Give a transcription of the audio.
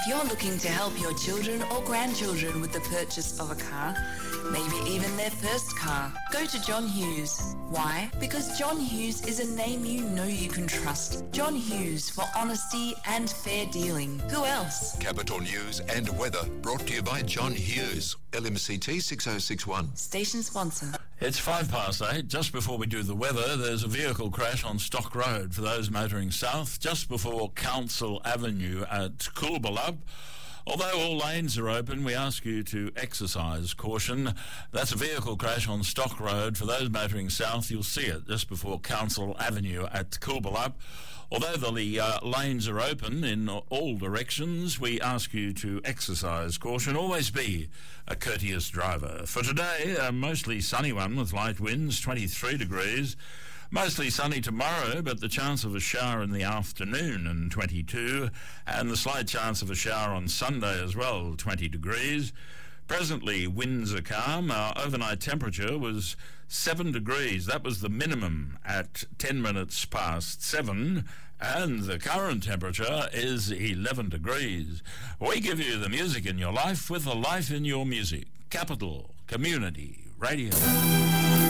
If you're looking to help your children or grandchildren with the purchase of a car, maybe even their first car, go to John Hughes. Why? Because John Hughes is a name you know you can trust. John Hughes, for honesty and fair dealing. Who else? Capital News and weather brought to you by John Hughes, LMCT 6061. Station sponsor. It's 8:05. Just before we do the weather, there's a vehicle crash on Stock Road for those motoring south, just before Council Avenue at Coolbellup. Although all lanes are open, we ask you to exercise caution. That's a vehicle crash on Stock Road. For those motoring south, you'll see it just before Council Avenue at Coolbellup. Although the lanes are open in all directions, we ask you to exercise caution. Always be a courteous driver. For today, a mostly sunny one with light winds, 23 degrees. Mostly sunny tomorrow, but the chance of a shower in the afternoon, and 22. And the slight chance of a shower on Sunday as well, 20 degrees. Presently, winds are calm. Our overnight temperature was 7 degrees. That was the minimum at 10 minutes past 7. And the current temperature is 11 degrees. We give you the music in your life with the life in your music. Capital Community Radio.